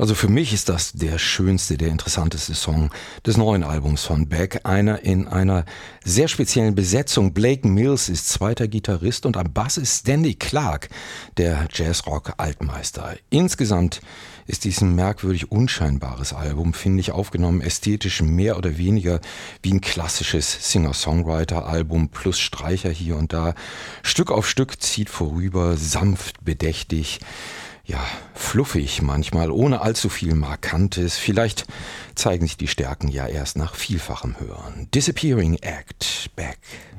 Also für mich ist das der schönste, der interessanteste Song des neuen Albums von Beck. Einer in einer sehr speziellen Besetzung. Blake Mills ist zweiter Gitarrist und am Bass ist Stanley Clarke, der Jazzrock-Altmeister. Insgesamt ist dies ein merkwürdig unscheinbares Album, finde ich, aufgenommen ästhetisch mehr oder weniger wie ein klassisches Singer-Songwriter-Album plus Streicher hier und da. Stück auf Stück zieht vorüber, sanft, bedächtig. Ja, fluffig manchmal, ohne allzu viel Markantes. Vielleicht zeigen sich die Stärken ja erst nach vielfachem Hören. Disappearing Act, Beck.